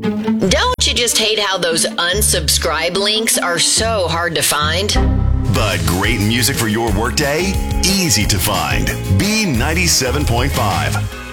Don't you just hate how those unsubscribe links are so hard to find? But great music for your workday? Easy to find. B97.5.